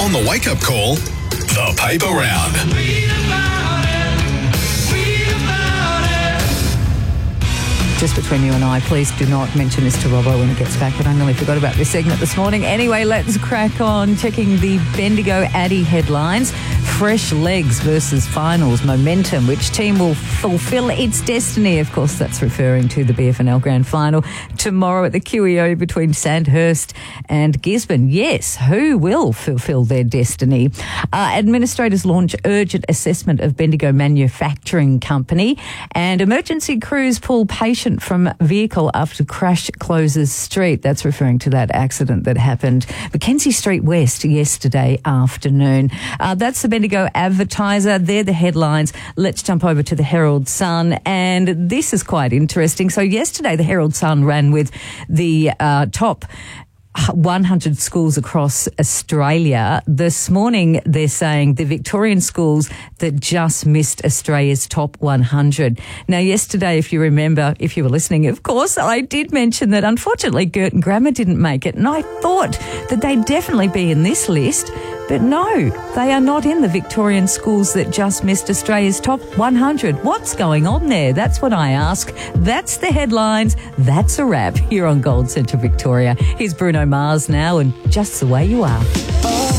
On the wake-up call, the paper round. Just between you and I, please do not mention this to Robbo when he gets back. But I nearly forgot about this segment this morning. Anyway, let's crack on checking the Bendigo Addy headlines. Fresh legs versus finals momentum. Which team will fulfil its destiny? Of course, that's referring to the BFNL Grand Final tomorrow at the QEO between Sandhurst and Gisborne. Yes, who will fulfil their destiny? Administrators launch urgent assessment of Bendigo Manufacturing Company, and emergency crews pull patient from vehicle after crash closes street. That's referring to that accident that happened Mackenzie Street West yesterday afternoon. That's the Bendigo Advertiser. They're the headlines. Let's jump over to the Herald Sun, and this is quite interesting. So yesterday the Herald Sun ran with the top 100 schools across Australia. This morning, they're saying the Victorian schools that just missed Australia's top 100. Now, yesterday, if you remember, if you were listening, of course, I did mention that unfortunately Girton Grammar didn't make it, and I thought that they'd definitely be in this list. But no, they are not in the Victorian schools that just missed Australia's top 100. What's going on there? That's what I ask. That's the headlines. That's a wrap here on Gold Centre Victoria. Here's Bruno Mars now, and Just the Way You Are.